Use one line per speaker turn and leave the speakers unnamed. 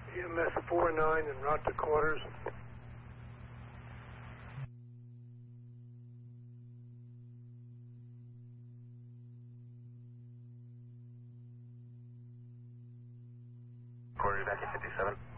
EMS 49 en route to quarters.
Quarter back at 57.